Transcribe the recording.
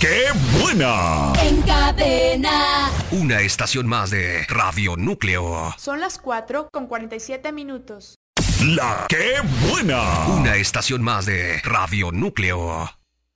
¡Qué buena! En cadena. Una estación más de Radio Núcleo. Son las 4:47. ¡La qué buena! Una estación más de Radio Núcleo.